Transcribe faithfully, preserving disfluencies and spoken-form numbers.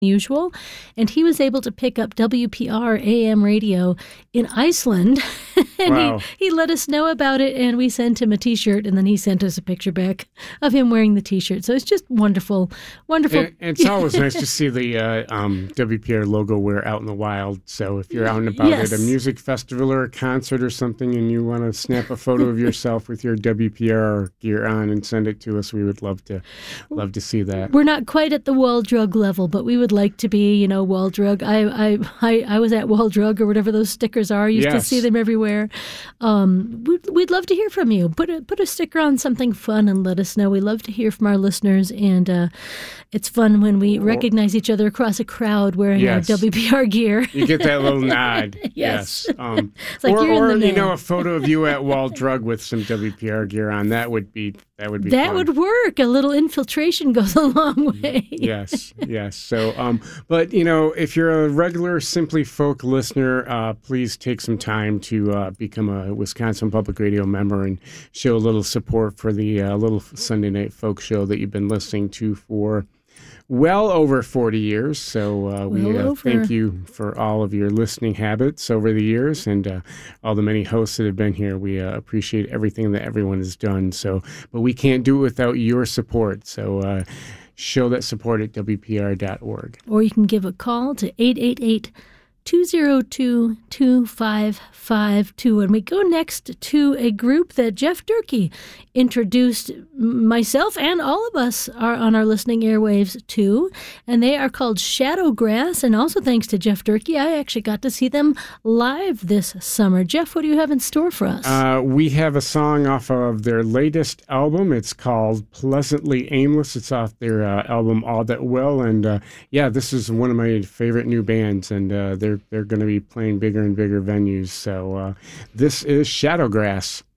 usual, and he was able to pick up W P R A M radio in Iceland, and wow. he, he let us know about it, and we sent him a T-shirt, and then he sent us a picture back of him wearing the T-shirt. So it's just wonderful, wonderful. And, and it's always nice to see the uh, um, W P R logo wear out in the wild. So if you're out and about Yes. at a music festival or a concert or something, and you want to snap a photo of yourself with your W P R gear on and send it to us, we would love to love to see that. We're not quite at the Wall Drug level, but we would like to be, you know, Wall Drug. I I, I, I was at Wall Drug or whatever those stickers are. I used Yes. to see them everywhere. Um, we'd, we'd love to hear from you. Put a, put a sticker on something fun and let us know. We love to hear from our listeners, and uh, it's fun when we recognize each other across a crowd wearing Yes. our W P R gear. You get that little nod. Yes. Um, It's like or you're in or the you know, man. a photo of you at Wall Drug with some W P R gear on. That would be that would be That fun. would work. A little infiltration goes a long way. Yes, yes. So, um, but you know, if you're a regular Simply Folk listener, uh, please take some time to uh, become a Wisconsin Public Radio member and show a little support for the uh, little Sunday Night Folk show that you've been listening to for well over forty years. So uh, we Well uh, over. thank you for all of your listening habits over the years, and uh, all the many hosts that have been here. We uh, appreciate everything that everyone has done. So, but we can't do it without your support. So uh, show that support at W P R dot org. Or you can give a call to eight eight eight, two oh two, two five five two. And we go next to a group that Jeff Durkee introduced myself and all of us are on our listening airwaves to, and they are called Shadowgrass. And also thanks to Jeff Durkee, I actually got to see them live this summer. Jeff, what do you have in store for us? Uh, we have a song off of their latest album. It's called Pleasantly Aimless. It's off their uh, album All That Will. And uh, yeah, this is one of my favorite new bands, and uh, they're they're going to be playing bigger and bigger venues. So uh, this is Shadowgrass.